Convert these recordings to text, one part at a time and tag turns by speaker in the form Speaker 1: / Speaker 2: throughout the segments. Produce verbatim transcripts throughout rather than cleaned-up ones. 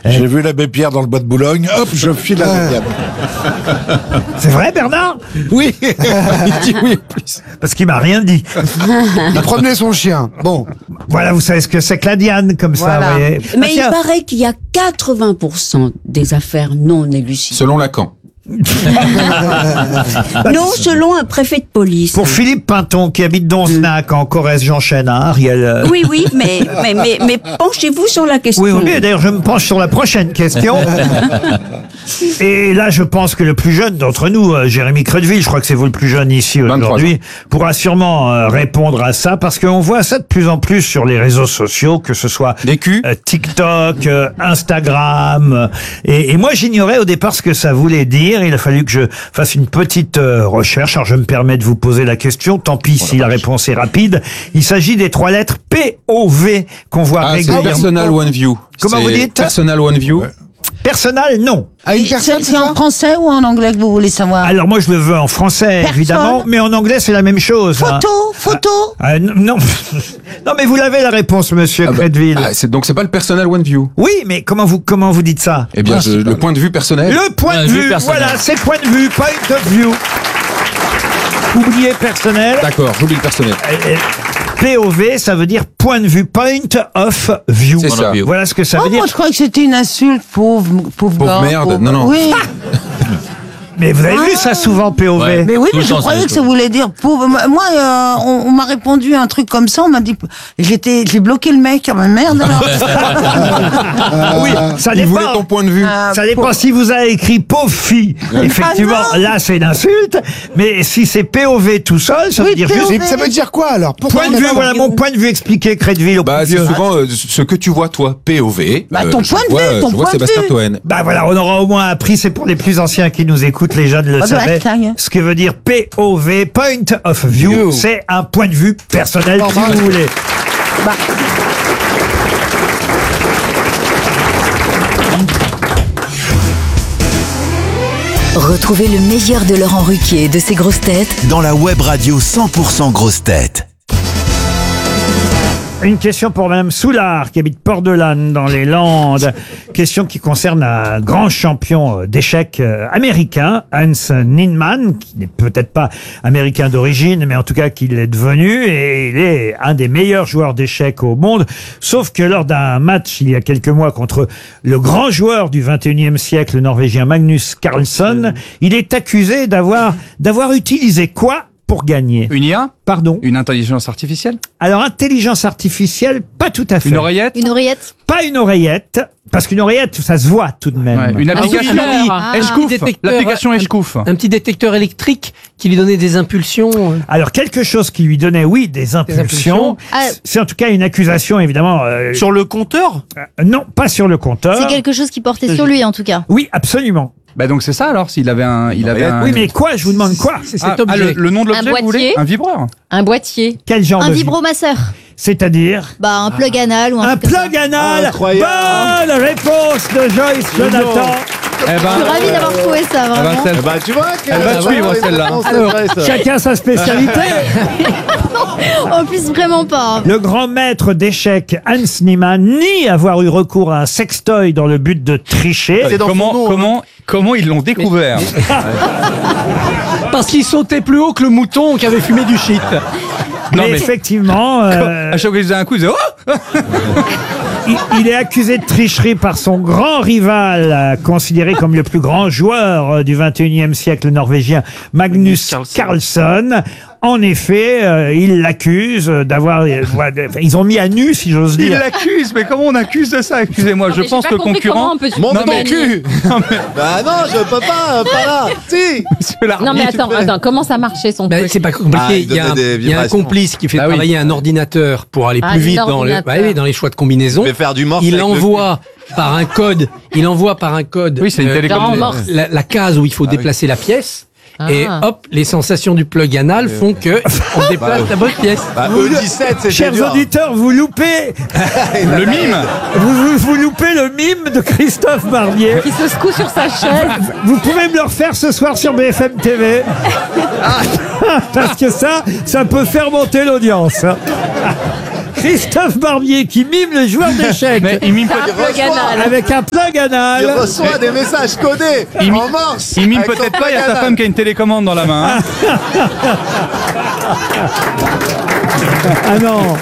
Speaker 1: J'ai vu l'abbé Pierre dans le bois de Boulogne, hop, je file la deuxième.
Speaker 2: C'est vrai, Bernard?
Speaker 1: Oui. Il dit oui, plus.
Speaker 2: Parce qu'il m'a rien dit.
Speaker 3: Il promenait son chien. Bon.
Speaker 2: Voilà, vous savez ce que c'est que la Diane, comme ça,
Speaker 4: Voilà.
Speaker 2: vous voyez.
Speaker 5: Mais
Speaker 2: Ah,
Speaker 5: il
Speaker 2: tiens.
Speaker 5: paraît qu'il y a quatre-vingts pour cent des affaires non élucidées.
Speaker 6: Selon Lacan.
Speaker 5: Non, selon un préfet de police.
Speaker 2: Pour Philippe Pinton, qui habite Donzenac, en Corrèze, j'enchaîne, hein, Ariel. euh.
Speaker 5: Oui, oui, mais, mais, mais, mais penchez-vous sur la question.
Speaker 2: Oui, oui, mais d'ailleurs, je me penche sur la prochaine question. Et là, je pense que le plus jeune d'entre nous, euh, Jérémy Crédville, je crois que c'est vous le plus jeune ici aujourd'hui, pourra sûrement euh, répondre à ça, parce qu'on voit ça de plus en plus sur les réseaux sociaux, que ce soit
Speaker 6: Des culs.
Speaker 2: euh, TikTok, euh, Instagram. euh, et, et moi, j'ignorais au départ ce que ça voulait dire. Il a fallu que je fasse une petite euh, recherche. Alors, je me permets de vous poser la question. Tant pis si la réponse est rapide. Il s'agit des trois lettres P O V qu'on voit
Speaker 6: Ah, c'est
Speaker 2: régulièrement.
Speaker 6: Personal One View.
Speaker 2: Comment
Speaker 6: C'est
Speaker 2: vous dites?
Speaker 6: Personal One View.
Speaker 2: Personnel, non.
Speaker 3: À une personne,
Speaker 4: C'est c'est en français ou en anglais que vous voulez savoir?
Speaker 2: Alors moi je le veux en français
Speaker 4: Personne.
Speaker 2: évidemment, mais en anglais c'est la même chose. hein.
Speaker 4: Photo, photo.
Speaker 2: Ah, n- non, non mais vous l'avez la réponse, Monsieur
Speaker 6: Ah bah,
Speaker 2: Crédville.
Speaker 6: ah, c'est- donc c'est pas le Personal One View.
Speaker 2: Oui, mais comment vous comment vous dites ça?
Speaker 6: Eh bien, je- le point de vue personnel.
Speaker 2: Le point de vue, voilà, c'est point de vue, point of view. Oubliez personnel.
Speaker 6: D'accord, j'oublie le personnel.
Speaker 2: Euh, euh, P O V, ça veut dire point de vue, point of view.
Speaker 6: C'est ça.
Speaker 2: Voilà ce que ça
Speaker 4: Oh,
Speaker 2: veut dire.
Speaker 4: moi je crois que c'était une insulte, pauvre, pauvre,
Speaker 6: Pauvre
Speaker 4: gars,
Speaker 6: merde.
Speaker 4: pauvre-
Speaker 6: Non, non.
Speaker 4: Oui.
Speaker 2: Mais vous avez vu ça souvent, P O V?
Speaker 7: Ouais.
Speaker 4: Mais oui,
Speaker 7: Tout
Speaker 4: mais
Speaker 7: le
Speaker 4: je
Speaker 7: temps,
Speaker 4: croyais
Speaker 7: c'est
Speaker 4: que
Speaker 7: des
Speaker 4: ça voulait dire pauvre. Moi, euh, on, on m'a répondu un truc comme ça, on m'a dit, j'étais, j'ai bloqué le mec, mais merde alors.
Speaker 2: Oui, ça
Speaker 6: Il voulait
Speaker 2: dépend.
Speaker 6: ton point de vue.
Speaker 4: Ah,
Speaker 2: Ça dépend si vous avez écrit pauvre fille. Effectivement,
Speaker 4: Ah non.
Speaker 2: là c'est une insulte. Mais si c'est P O V tout seul, ça
Speaker 4: Oui,
Speaker 2: veut dire
Speaker 4: P O V.
Speaker 2: juste
Speaker 3: Et ça veut dire quoi alors? Pourquoi
Speaker 2: point de
Speaker 3: on a
Speaker 2: vue.
Speaker 3: pas-
Speaker 2: Voilà mon point de vue expliqué, Crédville au
Speaker 6: Bah,
Speaker 2: plus
Speaker 6: c'est
Speaker 2: vieux.
Speaker 6: souvent euh, ce que tu vois, toi, P O V.
Speaker 4: Bah, ton
Speaker 6: je
Speaker 4: point de
Speaker 6: vois,
Speaker 4: vue,
Speaker 6: euh,
Speaker 4: ton
Speaker 6: je vois
Speaker 4: point de
Speaker 6: Sébastien
Speaker 4: vue.
Speaker 6: Toen.
Speaker 2: Bah voilà, on aura au moins appris, c'est pour les plus anciens qui nous écoutent, les jeunes le
Speaker 4: Ah, bah,
Speaker 2: savaient.
Speaker 4: ça y est.
Speaker 2: Ce que veut dire P O V, point of view,
Speaker 3: View.
Speaker 2: c'est un point de vue personnel, si
Speaker 3: Normal.
Speaker 2: vous voulez.
Speaker 8: Retrouvez le meilleur de Laurent Ruquier et de ses grosses têtes
Speaker 9: Dans la web radio cent pour cent grosses têtes.
Speaker 2: Une question pour Madame Soulard, qui habite Port-de-Lanne, dans les Landes. Question qui concerne un grand champion d'échecs euh, américain, Hans Niemann, qui n'est peut-être pas américain d'origine, mais en tout cas qu'il est devenu, et il est un des meilleurs joueurs d'échecs au monde. Sauf que lors d'un match, il y a quelques mois, contre le grand joueur du vingt et unième siècle, le Norvégien Magnus Carlsen, il est accusé d'avoir, d'avoir utilisé quoi pour gagner?
Speaker 10: Une I A?
Speaker 2: Pardon?
Speaker 10: Une intelligence artificielle?
Speaker 2: Alors, intelligence artificielle, pas tout à fait.
Speaker 10: Une oreillette?
Speaker 11: Une oreillette.
Speaker 2: Pas une oreillette, parce qu'une oreillette, ça se voit tout de même.
Speaker 10: Ouais, une application?
Speaker 11: Ah.
Speaker 10: Escouf. L'application Escouf.
Speaker 7: Un petit détecteur électrique qui lui donnait des impulsions.
Speaker 2: Alors, quelque chose qui lui donnait, oui, des impulsions.
Speaker 7: impulsions.
Speaker 11: Ah.
Speaker 2: C'est en tout cas une accusation, évidemment. euh,
Speaker 7: Sur le compteur?
Speaker 2: euh, non, pas sur le compteur.
Speaker 11: C'est quelque chose qui portait sur lui en tout cas.
Speaker 2: Oui, absolument.
Speaker 10: Bah donc c'est ça alors, s'il avait un... Il avait un...
Speaker 2: Oui, mais quoi? Je vous demande quoi?
Speaker 7: C'est
Speaker 10: Ah,
Speaker 7: cet objet.
Speaker 10: ah, le, le nom de l'objet,
Speaker 11: Un
Speaker 10: vous voulez?
Speaker 11: boîtier.
Speaker 10: Un vibreur?
Speaker 11: Un boîtier.
Speaker 2: Quel genre
Speaker 11: Un
Speaker 2: de...
Speaker 11: vibromasseur.
Speaker 2: C'est-à-dire?
Speaker 11: Bah un plug anal ou un,
Speaker 2: Un
Speaker 11: truc comme ça.
Speaker 2: plug anal.
Speaker 1: Incroyable.
Speaker 2: Bonne réponse de Joyce Jonathan.
Speaker 10: Eh
Speaker 11: Je suis
Speaker 10: ben...
Speaker 11: ravie d'avoir trouvé ça
Speaker 10: eh ben,
Speaker 11: vraiment.
Speaker 10: celle-
Speaker 1: Bah tu vois que...
Speaker 10: Elle va suivre, celle-là.
Speaker 1: Non, c'est
Speaker 2: Alors,
Speaker 1: vrai, ça.
Speaker 2: chacun sa spécialité.
Speaker 11: En plus vraiment pas.
Speaker 2: Le grand maître d'échecs Hans Niemann nie avoir eu recours à un sextoy dans le but de tricher.
Speaker 1: C'est dans
Speaker 10: Comment,
Speaker 1: son nom,
Speaker 10: comment, comment ils l'ont découvert?
Speaker 7: Parce qu'il sautait plus haut que le mouton qui avait fumé du shit.
Speaker 10: Non,
Speaker 2: mais
Speaker 10: mais-
Speaker 2: effectivement, euh,
Speaker 10: À chaque fois qu'il faisait un coup, il disait oh.
Speaker 2: il, il est accusé de tricherie par son grand rival, euh, considéré comme le plus grand joueur euh, du vingt et unième siècle, le Norvégien Magnus Carlsen. En effet, euh, il l'accuse d'avoir... euh, voilà, ils ont mis à nu, si j'ose
Speaker 10: Il
Speaker 2: dire.
Speaker 10: l'accuse, mais comment on accuse de ça? Excusez-moi, je pense que le concurrent...
Speaker 1: Monte
Speaker 10: Non,
Speaker 1: ton
Speaker 10: mais-
Speaker 1: cul. Bah non, je peux pas, pas là. Si.
Speaker 10: Monsieur l'arbitre.
Speaker 12: Non mais attends, attends, comment ça marchait son
Speaker 7: Ben,
Speaker 12: truc?
Speaker 7: c'est pas compliqué.
Speaker 1: Ah, il
Speaker 7: il, y a un,
Speaker 1: donnait des
Speaker 7: il y a un
Speaker 1: vibrations.
Speaker 7: complice qui fait
Speaker 10: Ah oui.
Speaker 7: travailler un ordinateur pour aller
Speaker 12: Ah,
Speaker 7: plus vite dans, le,
Speaker 12: l'ordinateur.
Speaker 7: bah oui, dans les choix de combinaison.
Speaker 1: Mais faire du morse
Speaker 7: Il
Speaker 1: avec le
Speaker 7: envoie par un code. Il envoie par un code.
Speaker 10: Oui, c'est une télécommande.
Speaker 12: Genre en morse.
Speaker 7: la, la case où il faut déplacer la pièce. Et
Speaker 12: Ah.
Speaker 7: hop, les sensations du plug anal font que on déplace la bonne pièce.
Speaker 1: Bah E dix-sept, c'est
Speaker 2: Chers
Speaker 1: dur.
Speaker 2: auditeurs, vous loupez,
Speaker 10: Le mime.
Speaker 2: vous, vous, vous loupez le mime de Christophe Barbier.
Speaker 12: Qui se secoue sur sa chaise.
Speaker 2: Vous pouvez me le refaire ce soir sur B F M T V. Parce que ça, ça peut faire monter l'audience. Christophe Barbier qui mime le joueur d'échecs.
Speaker 10: Mais il mime
Speaker 11: Ah,
Speaker 10: peut-être
Speaker 11: plug anal.
Speaker 2: Avec un plug
Speaker 1: Il
Speaker 2: anal.
Speaker 1: reçoit des messages codés
Speaker 10: Il mime-
Speaker 1: en morse.
Speaker 10: il mime
Speaker 1: avec son
Speaker 10: peut-être pas, il y a sa
Speaker 1: plug
Speaker 10: femme qui a une télécommande dans la main. hein.
Speaker 2: Ah non.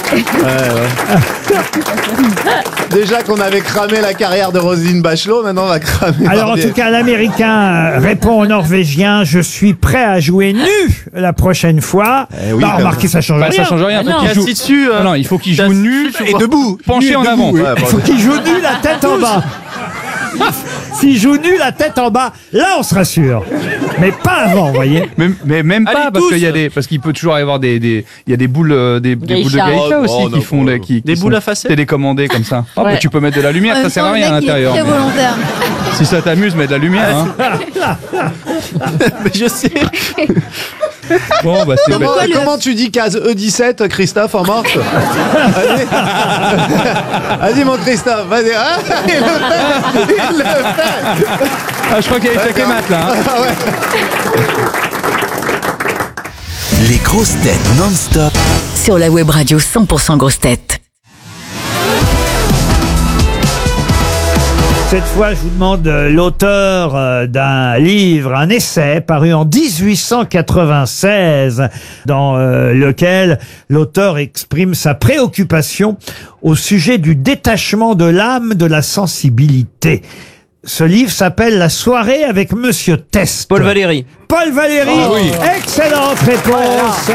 Speaker 1: Déjà qu'on avait cramé la carrière de Roselyne Bachelot, maintenant on va cramer
Speaker 2: Alors en
Speaker 1: Barbier.
Speaker 2: tout cas, l'Américain euh, répond au Norvégien, je suis prêt à jouer nu la prochaine fois.
Speaker 1: Eh oui,
Speaker 2: bah,
Speaker 1: quand
Speaker 2: remarquez, ça change
Speaker 10: Bah,
Speaker 2: rien.
Speaker 10: ça change rien.
Speaker 12: Ah
Speaker 10: faut
Speaker 12: non.
Speaker 10: qu'il joue...
Speaker 12: Assis
Speaker 10: dessus, non, non, il faut qu'il joue nu
Speaker 3: Et debout.
Speaker 10: penché
Speaker 3: Nu et
Speaker 10: en
Speaker 3: debout.
Speaker 10: avant.
Speaker 1: Ouais,
Speaker 2: Il
Speaker 1: bon,
Speaker 2: faut qu'il joue nu la tête en bas. S'il joue nu la tête en bas, là on sera sûr. Mais pas avant, vous voyez.
Speaker 10: Mais, mais même pas
Speaker 7: Allez,
Speaker 10: parce
Speaker 7: tous.
Speaker 10: qu'il y a des parce qu'il peut toujours y avoir des des il y a des boules euh, des, des boules de
Speaker 12: Geisha.
Speaker 10: geisha
Speaker 1: Oh,
Speaker 10: aussi
Speaker 1: oh,
Speaker 10: qui
Speaker 1: non,
Speaker 10: font
Speaker 1: oh,
Speaker 10: des qui,
Speaker 7: Des
Speaker 10: qui
Speaker 7: boules
Speaker 10: sont
Speaker 7: à facettes.
Speaker 10: télécommandées comme ça. Oh, bah,
Speaker 12: Ouais.
Speaker 10: tu peux mettre de la lumière, ça sert à
Speaker 11: Le
Speaker 10: rien à
Speaker 11: mec, il est
Speaker 10: l'intérieur.
Speaker 11: très volontaire.
Speaker 10: Si ça t'amuse, mets de la lumière. Hein.
Speaker 7: Mais je sais.
Speaker 10: Bon bah c'est
Speaker 1: Comment,
Speaker 10: bête.
Speaker 1: comment tu dis case E dix-sept, Christophe, en morse? Vas-y. Vas-y, mon Christophe, vas-y. Ah, il le fait. Il le fait.
Speaker 10: Ah, je crois qu'il y a les taquets mat là. hein.
Speaker 1: Ah ouais.
Speaker 9: Les grosses têtes non-stop
Speaker 8: Sur la web radio cent pour cent grosses têtes.
Speaker 2: Cette fois, je vous demande euh, l'auteur euh, d'un livre, un essai paru en dix-huit cent quatre-vingt-seize, dans euh, lequel l'auteur exprime sa préoccupation au sujet du détachement de l'âme de la sensibilité. Ce livre s'appelle La soirée avec Monsieur Test.
Speaker 7: Paul Valéry.
Speaker 2: Paul Valéry.
Speaker 10: Ah oui.
Speaker 2: Excellente réponse.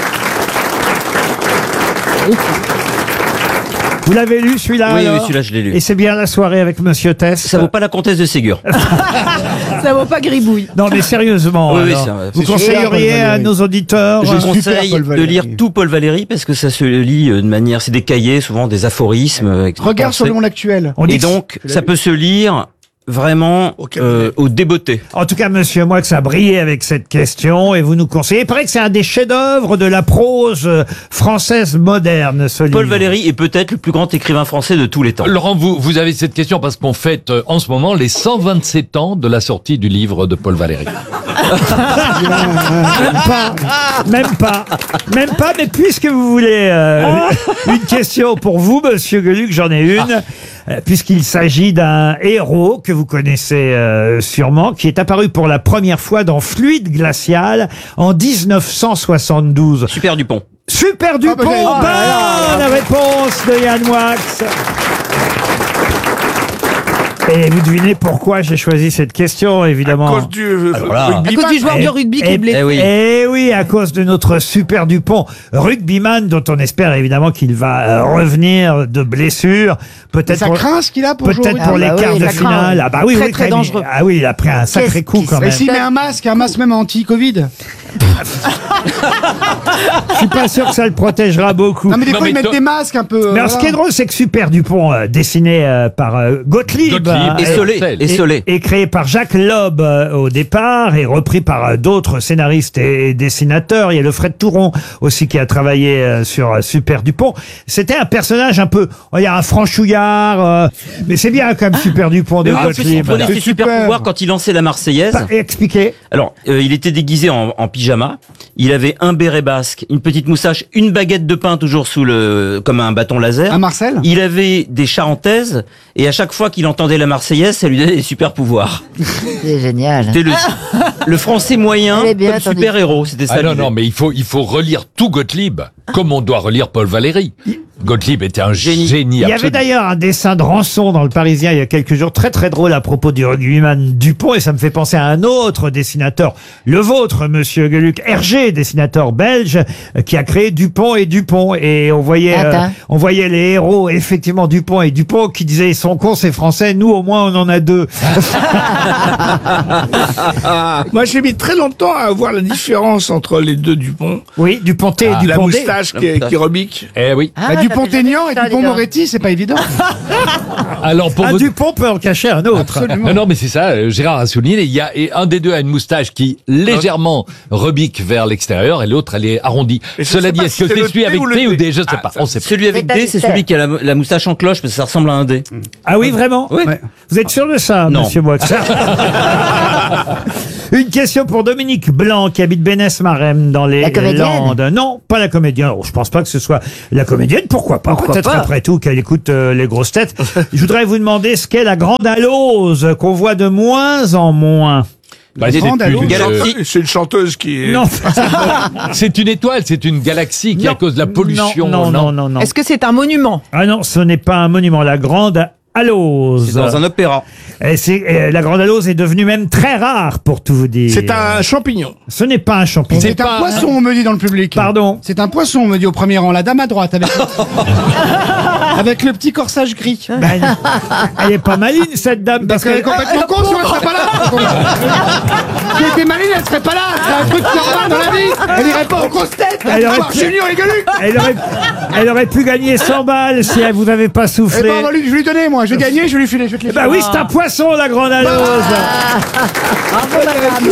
Speaker 2: Vous l'avez lu celui-là
Speaker 7: Oui, oui,
Speaker 2: alors
Speaker 7: celui-là, je l'ai lu.
Speaker 2: Et c'est bien La soirée avec Monsieur Test.
Speaker 7: Ça vaut pas la comtesse de Ségur.
Speaker 12: Ça vaut pas gribouille.
Speaker 2: Non mais sérieusement,
Speaker 7: Oui, oui,
Speaker 2: alors,
Speaker 7: c'est vrai.
Speaker 2: vous
Speaker 3: C'est super, Paul
Speaker 2: conseilleriez à
Speaker 3: Valéry.
Speaker 2: nos auditeurs
Speaker 7: Je
Speaker 2: euh,
Speaker 3: Super,
Speaker 7: conseille
Speaker 3: Paul
Speaker 7: de
Speaker 3: Valéry.
Speaker 7: lire tout Paul Valéry parce que ça se lit euh, de manière, c'est des cahiers, souvent des aphorismes. euh,
Speaker 3: Regarde sur le
Speaker 7: pensées.
Speaker 3: monde actuel.
Speaker 2: on dit
Speaker 7: Et
Speaker 2: que-
Speaker 7: donc, ça peut se lire vraiment euh, au débeauté.
Speaker 2: En tout cas, Monsieur Moix a brillé avec cette question et vous nous conseillez. Il paraît que c'est un des chefs-d'œuvre de la prose euh, française moderne, ce livre.
Speaker 7: Paul Valéry est peut-être le plus grand écrivain français de tous les temps.
Speaker 13: Laurent, vous, vous avez cette question parce qu'on fête euh, en ce moment les cent vingt-sept ans de la sortie du livre de Paul Valéry.
Speaker 2: Même pas, même pas, même pas. Mais puisque vous voulez euh, une question pour vous, Monsieur Gueluc, j'en ai une. Euh, Puisqu'il s'agit d'un héros que vous connaissez euh, sûrement, qui est apparu pour la première fois dans Fluide glacial en dix-neuf cent soixante-douze.
Speaker 7: Super Dupont.
Speaker 2: Super Dupont,
Speaker 3: Ah, bah,
Speaker 2: bonne réponse de Yann Moix. Et vous devinez pourquoi j'ai choisi cette question, évidemment.
Speaker 3: du
Speaker 7: Alors là,
Speaker 12: À cause du joueur de rugby qui est blessé.
Speaker 7: Eh oui.
Speaker 2: Eh oui, à cause de notre Super Dupont, rugbyman, dont on espère évidemment qu'il va euh, revenir de blessure. Peut-être
Speaker 3: Ça
Speaker 2: pour,
Speaker 3: craint ce qu'il a pour jouer
Speaker 2: peut-être
Speaker 3: au
Speaker 2: pour
Speaker 3: rugby.
Speaker 2: les
Speaker 4: Ah bah
Speaker 2: quarts
Speaker 4: oui,
Speaker 2: de
Speaker 4: ça craint,
Speaker 2: finale.
Speaker 4: oui.
Speaker 2: Ah bah oui,
Speaker 4: Très,
Speaker 2: oui,
Speaker 4: très
Speaker 2: quand même.
Speaker 4: dangereux.
Speaker 2: Ah oui, il a pris un sacré
Speaker 4: Qu'est-ce
Speaker 2: coup
Speaker 4: qui
Speaker 2: quand
Speaker 4: se
Speaker 3: Et
Speaker 2: même.
Speaker 3: s'il met un masque, un masque même anti-Covid.
Speaker 2: Je suis pas sûr que ça le protégera beaucoup.
Speaker 3: Non mais des
Speaker 13: Non,
Speaker 3: fois
Speaker 13: mais
Speaker 3: ils mettent
Speaker 13: toi-
Speaker 3: des masques un peu.
Speaker 2: Mais alors, ce qui est drôle, c'est que Super Dupont, euh, dessiné euh, par euh, Gottlieb,
Speaker 13: Gottlieb.
Speaker 2: hein,
Speaker 7: Et Solé.
Speaker 13: Excel.
Speaker 7: Et Solé.
Speaker 2: et créé par Jacques Loeb euh, au départ et repris par euh, d'autres scénaristes et dessinateurs. Il y a le Fred Touron aussi qui a travaillé euh, sur euh, Super Dupont. C'était un personnage un peu, il y a un franchouillard, euh, mais c'est bien quand même Super Dupont de
Speaker 7: Mais en plus, il
Speaker 2: Gottlieb.
Speaker 7: prenait ses
Speaker 3: C'est
Speaker 7: super
Speaker 3: super.
Speaker 7: pouvoirs quand il lançait la Marseillaise.
Speaker 2: Pas- Expliquez.
Speaker 7: Alors, euh, il était déguisé en, en pyjama. Il avait un béret basque, une petite moustache, une baguette de pain toujours sous le, comme un bâton laser.
Speaker 3: Un Marcel.
Speaker 7: Il avait des charentaises et à chaque fois qu'il entendait la Marseillaise, ça lui donnait des super pouvoirs.
Speaker 4: C'est génial.
Speaker 7: C'était le, le français moyen
Speaker 4: Elle est bien,
Speaker 7: comme
Speaker 4: attendez.
Speaker 7: super héros. C'était ça.
Speaker 13: Ah non,
Speaker 7: l'idée.
Speaker 13: non, mais il faut, il faut relire tout Gottlieb, comme on doit relire Paul Valéry. Gottlieb était un
Speaker 7: Génie.
Speaker 13: génie,
Speaker 2: Il y avait
Speaker 13: absolu.
Speaker 2: d'ailleurs un dessin de Rançon dans le Parisien il y a quelques jours, très très drôle à propos du rugbyman Dupont, et ça me fait penser à un autre dessinateur, le vôtre, Monsieur Gueluc, Hergé, dessinateur belge, euh, qui a créé Dupont et Dupont, et on voyait, euh,
Speaker 4: Attends.
Speaker 2: on voyait les héros, effectivement Dupont et Dupont, qui disaient ils sont cons, c'est français, nous au moins on en a deux.
Speaker 14: Moi, j'ai mis très longtemps à voir la différence entre les deux Dupont.
Speaker 2: Oui, Duponté et
Speaker 14: La
Speaker 2: Duponté.
Speaker 14: moustache
Speaker 7: La
Speaker 14: qui,
Speaker 7: moustache.
Speaker 14: qui rebique.
Speaker 13: Eh oui.
Speaker 3: Bah, Dupont-Aignan et Dupont-Moretti, c'est pas évident.
Speaker 13: Alors pour
Speaker 2: Un
Speaker 13: votre-
Speaker 2: Dupont peut en cacher un autre.
Speaker 3: Absolument.
Speaker 13: Non, non, mais c'est ça, euh, Gérard a souligné, il y a, et un des deux a une moustache qui légèrement rebique vers l'extérieur et l'autre elle est arrondie.
Speaker 14: Et je
Speaker 13: Cela
Speaker 14: sais
Speaker 13: dit,
Speaker 14: pas
Speaker 13: est-ce
Speaker 14: si
Speaker 13: que
Speaker 14: c'est
Speaker 13: c'est
Speaker 14: le
Speaker 13: celui
Speaker 14: T
Speaker 13: avec
Speaker 14: ou le
Speaker 13: T ou
Speaker 14: T?
Speaker 13: D? Je sais
Speaker 14: Ah,
Speaker 13: pas,
Speaker 14: ça-
Speaker 13: on sait pas.
Speaker 7: Celui avec
Speaker 4: C'est
Speaker 7: D, c'est
Speaker 4: mystère.
Speaker 7: celui qui a la, la moustache en cloche parce que ça ressemble à un D.
Speaker 2: Ah oui, vraiment
Speaker 7: Oui.
Speaker 2: Vous êtes sûr de ça,
Speaker 7: Non.
Speaker 2: Monsieur Moix? Une question pour Dominique Blanc qui habite Bénès-Marem dans les
Speaker 15: La comédienne.
Speaker 2: Landes. Non, pas la comédienne. Oh, je pense pas que ce soit la comédienne. Pourquoi pas?
Speaker 15: Pourquoi
Speaker 2: Peut-être
Speaker 15: pas
Speaker 2: après tout qu'elle écoute euh, les grosses têtes. Je voudrais vous demander ce qu'est la grande alose qu'on voit de moins en moins.
Speaker 13: Bah, c'est
Speaker 14: Grande
Speaker 13: une-
Speaker 14: Allo,
Speaker 13: une-
Speaker 14: c'est- c'est une chanteuse qui est...
Speaker 2: Non.
Speaker 13: C'est une étoile, c'est une galaxie qui,
Speaker 2: Non.
Speaker 13: à cause de la pollution.
Speaker 2: Non, non, non, non, non.
Speaker 12: Est-ce que c'est un monument?
Speaker 2: Ah non, ce n'est pas un monument. La grande alose.
Speaker 7: C'est dans un opéra.
Speaker 2: Et c'est, euh, la grande alose est devenue même très rare, pour tout vous dire.
Speaker 14: C'est un champignon.
Speaker 2: Ce n'est pas un champignon.
Speaker 3: C'est un poisson, on me dit dans le public.
Speaker 2: Pardon.
Speaker 3: C'est un poisson, on me dit au premier rang. La dame à droite, avec, avec le petit corsage gris.
Speaker 2: Ben, elle est pas maline, cette dame, parce
Speaker 3: Parce qu'elle est
Speaker 2: que...
Speaker 3: complètement con, sinon elle serait pas là. Si elle était maline, elle serait pas là. C'est un truc normal dans la vie. Elle irait pas aux grosses têtes.
Speaker 2: Elle aurait
Speaker 3: voir
Speaker 2: pu-
Speaker 3: Junior et Gueuluc.
Speaker 2: Elle aurait, elle aurait pu gagner cent balles si elle vous avait pas
Speaker 3: Eh
Speaker 2: soufflé.
Speaker 3: ben, on va lui- je vais lui donner, moi. Je vais gagner, je vais lui filer. Je vais te les
Speaker 2: Bah oui, c'est un poisson, la grande alose.
Speaker 12: Bravo, madame.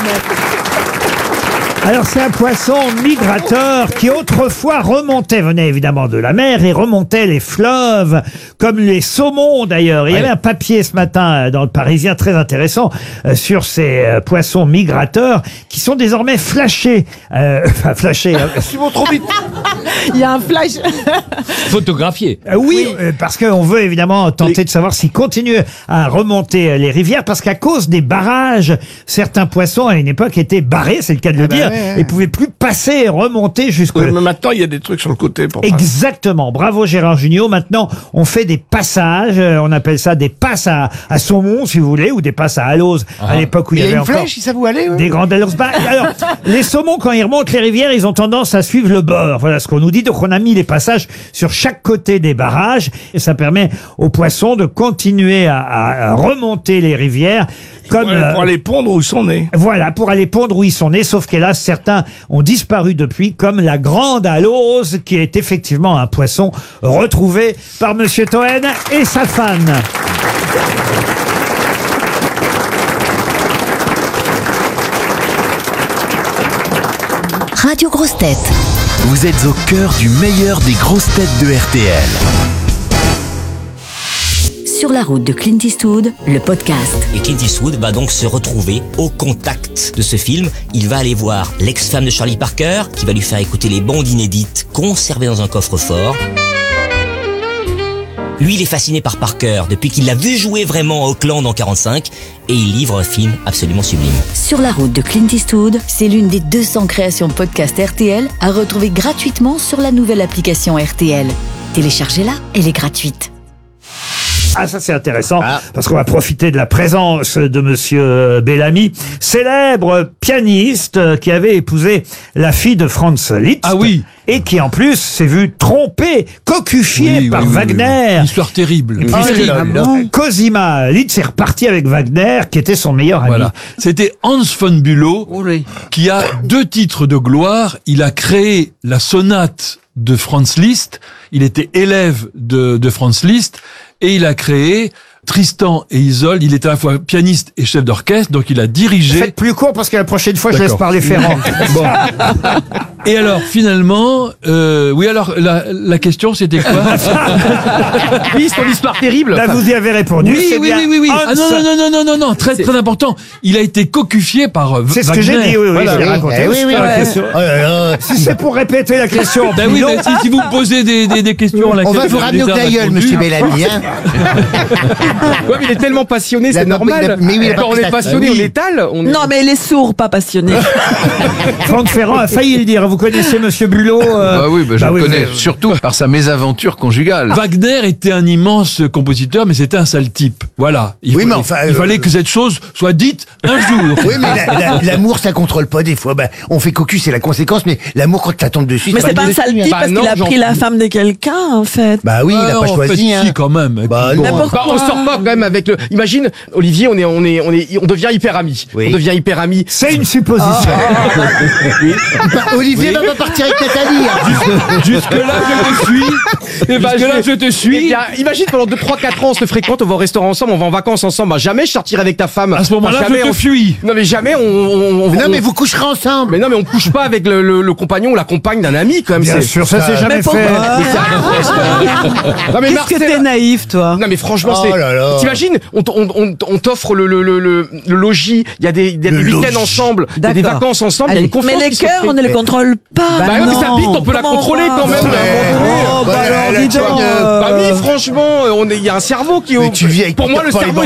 Speaker 2: Alors c'est un poisson migrateur qui autrefois remontait, venait évidemment de la mer et remontait les fleuves, comme les saumons d'ailleurs. Il y avait un papier ce matin euh, dans le Parisien très intéressant euh, sur ces euh, poissons migrateurs qui sont désormais flashés. Euh, Enfin flashés. hein.
Speaker 14: Ils vont trop vite.
Speaker 12: Il y a un flash.
Speaker 13: Photographié.
Speaker 2: Euh, oui, euh, parce qu'on veut évidemment tenter de savoir s'ils continuent à remonter euh, les rivières, parce qu'à cause des barrages, certains poissons à une époque étaient barrés, c'est le cas de le
Speaker 14: Ah bah
Speaker 2: dire,
Speaker 14: ouais, ouais.
Speaker 2: et pouvaient plus passer et remonter jusqu'au...
Speaker 14: Oui, mais maintenant, il y a des trucs sur le côté pour
Speaker 2: Exactement. Bravo Gérard Jugnot. Maintenant, on fait des passages. euh, On appelle ça des passes à, à saumon, si vous voulez, ou des passes à alose.
Speaker 13: Ah.
Speaker 2: À l'époque où il y
Speaker 3: Il y
Speaker 2: avait
Speaker 3: a une
Speaker 2: encore
Speaker 3: flèche, si ça vous allait. ouais.
Speaker 2: des grandes aloses. Bah, alors, les saumons, quand ils remontent les rivières, ils ont tendance à suivre le bord. Voilà ce qu'on nous dit. Donc, on a mis les passages sur chaque côté des barrages. Et ça permet aux poissons de continuer à, à- à remonter les rivières. Comme,
Speaker 14: Ouais, pour
Speaker 2: euh,
Speaker 14: aller pondre où ils sont nés.
Speaker 2: voilà, pour aller pondre où ils sont nés, sauf qu'hélas, certains ont disparu depuis, comme la grande alose, qui est effectivement un poisson retrouvé par Monsieur Toen et sa fan.
Speaker 8: Radio Grosses Têtes.
Speaker 9: Vous êtes au cœur du meilleur des grosses têtes de R T L.
Speaker 8: Sur la route de Clint Eastwood, le podcast.
Speaker 16: Et Clint Eastwood va donc se retrouver au contact de ce film. Il va aller voir l'ex-femme de Charlie Parker, qui va lui faire écouter les bandes inédites conservées dans un coffre-fort. Lui, il est fasciné par Parker depuis qu'il l'a vu jouer vraiment à Auckland en quarante-cinq, et il livre un film absolument sublime.
Speaker 8: Sur la route de Clint Eastwood, c'est l'une des deux cents créations podcast R T L à retrouver gratuitement sur la nouvelle application R T L. Téléchargez-la, elle est gratuite.
Speaker 2: Ah, ça c'est intéressant, parce qu'on va profiter de la présence de Monsieur Bellamy, célèbre pianiste euh, qui avait épousé la fille de Franz Liszt.
Speaker 13: Ah oui.
Speaker 2: Et qui en plus s'est vu trompé, cocufié
Speaker 13: Oui,
Speaker 2: par
Speaker 13: oui, oui,
Speaker 2: Wagner.
Speaker 13: oui. Histoire terrible.
Speaker 2: Ah,
Speaker 13: Terrible.
Speaker 2: oui. Cosima Liszt est reparti avec Wagner, qui était son meilleur ami.
Speaker 13: Voilà. C'était Hans von Bülow qui a deux titres de gloire. Il a créé la sonate de Franz Liszt. Il était élève de, de Franz Liszt et il a créé Tristan et Isolde. Il était à la fois pianiste et chef d'orchestre, donc il a dirigé.
Speaker 2: Faites plus court parce que la prochaine fois je laisse
Speaker 13: D'accord.
Speaker 2: parler Ferrand.
Speaker 13: Bon. Et alors finalement, euh, oui alors la, la question c'était quoi?
Speaker 7: Oui, son histoire terrible.
Speaker 2: Là vous y avez répondu.
Speaker 13: Oui,
Speaker 2: c'est
Speaker 13: oui,
Speaker 2: bien
Speaker 13: oui, oui, oui.
Speaker 2: Hans.
Speaker 13: Ah non, non, non, non, non, non, non, très, très important. Il a été cocufié par euh,
Speaker 2: C'est ce que
Speaker 13: Wagner.
Speaker 2: j'ai dit, oui, oui,
Speaker 13: Voilà.
Speaker 2: je l'ai raconté.
Speaker 15: Eh oui,
Speaker 2: C'est
Speaker 15: oui,
Speaker 2: pas la
Speaker 15: ouais.
Speaker 2: question.
Speaker 15: Oh là là.
Speaker 2: Si c'est pour répéter la question,
Speaker 13: Ben
Speaker 2: plus
Speaker 13: oui,
Speaker 2: long.
Speaker 13: mais si, si vous me posez des, des, des questions, à
Speaker 15: On
Speaker 13: laquelle
Speaker 15: va vous
Speaker 13: j'ai
Speaker 15: ramener au
Speaker 13: déjà
Speaker 15: glaïeul,
Speaker 13: répondu.
Speaker 15: monsieur Bellamy. Hein.
Speaker 7: Ouais, mais il est tellement passionné,
Speaker 15: La
Speaker 7: c'est normal.
Speaker 15: mais oui, la
Speaker 7: Quand on est
Speaker 15: partie-
Speaker 7: passionné,
Speaker 15: Ah oui.
Speaker 7: on étale. On...
Speaker 12: Non, mais il est sourd, pas passionné.
Speaker 2: Franck Ferrand a failli le dire. Vous connaissez Monsieur Bulot euh,
Speaker 6: Bah oui, bah, je
Speaker 2: bah
Speaker 6: le
Speaker 2: oui,
Speaker 6: connais
Speaker 2: vous-
Speaker 6: surtout par sa mésaventure conjugale.
Speaker 13: Wagner était un immense compositeur, mais c'était un sale type. Voilà. Il,
Speaker 15: Oui,
Speaker 13: faut-
Speaker 15: mais enfin,
Speaker 13: il
Speaker 15: euh,
Speaker 13: fallait que cette chose soit dite un jour.
Speaker 15: Oui, mais la- la- l'amour, ça contrôle pas des fois. Bah, on fait cocu, c'est la conséquence, mais l'amour, quand ça tombe dessus,
Speaker 12: Mais c'est pas un
Speaker 15: dessus,
Speaker 12: sale
Speaker 15: hein.
Speaker 12: type
Speaker 7: Bah
Speaker 12: parce
Speaker 7: non,
Speaker 12: qu'il a
Speaker 7: j'en-
Speaker 12: pris la femme de quelqu'un, en fait.
Speaker 15: Bah oui, il a
Speaker 13: Ah,
Speaker 15: pas
Speaker 13: en fait,
Speaker 15: choisi.
Speaker 13: si,
Speaker 15: Hein.
Speaker 13: quand même. Et
Speaker 15: Bah
Speaker 13: puis,
Speaker 15: non.
Speaker 12: Mais pourquoi
Speaker 7: Bah, on sort pas quand même avec le. Imagine, Olivier, on est, on est, on est, on devient hyper amis.
Speaker 15: Oui.
Speaker 7: On devient hyper amis.
Speaker 2: C'est une supposition.
Speaker 15: Bah, Olivier va pas partir avec Nathalie. hein.
Speaker 13: Jusque-là, je te suis.
Speaker 7: Eh ben,
Speaker 13: Jusque-là, je te
Speaker 7: Eh
Speaker 13: suis.
Speaker 7: bien, imagine pendant deux, trois, quatre ans, on se fréquente, on va au restaurant ensemble, on va en vacances ensemble. Bah, jamais je sortirai avec ta femme.
Speaker 13: À ce moment-là,
Speaker 7: Enfin, jamais
Speaker 13: je te
Speaker 7: on-
Speaker 13: fuis.
Speaker 7: Non, mais jamais on. on, on-
Speaker 15: Mais non,
Speaker 7: on-
Speaker 15: mais vous coucherez ensemble.
Speaker 7: Mais non, mais on couche pas avec le, le, le compagnon ou la compagne d'un ami, quand même.
Speaker 2: Bien
Speaker 7: c'est-
Speaker 2: sûr, ça s'est jamais
Speaker 12: Mais
Speaker 2: fait.
Speaker 12: pourquoi
Speaker 7: Mais ça- non, mais
Speaker 12: Qu'est-ce que
Speaker 7: Marcel-
Speaker 12: t'es naïf, toi?
Speaker 7: Non, mais franchement,
Speaker 15: Oh
Speaker 7: c'est.
Speaker 15: là là alors.
Speaker 3: T'imagines, on, t- on, on, on t'offre le, le, le, le, le logis, il y a des, il y a
Speaker 15: Le
Speaker 3: des week-ends
Speaker 15: logis.
Speaker 3: ensemble, il y a des
Speaker 12: D'accord.
Speaker 3: vacances ensemble, il y a
Speaker 12: Allez,
Speaker 3: des conférences.
Speaker 12: mais les
Speaker 3: qui sont
Speaker 12: cœurs,
Speaker 3: faites.
Speaker 12: on ne les contrôle pas.
Speaker 3: Bah oui, mais sa bite, on peut la
Speaker 12: Comment
Speaker 3: contrôler
Speaker 12: va
Speaker 3: quand même.
Speaker 12: Ouais.
Speaker 15: Ouais.
Speaker 12: Oh, bah
Speaker 15: Ouais,
Speaker 12: alors,
Speaker 15: la
Speaker 12: dis donc,
Speaker 15: tienne,
Speaker 12: euh,
Speaker 3: Bah oui, franchement, on est- il y a un cerveau qui est
Speaker 15: Mais
Speaker 3: au...
Speaker 15: tu vis avec
Speaker 3: Pour
Speaker 15: ton
Speaker 3: moi, le
Speaker 15: père par les
Speaker 3: cerveau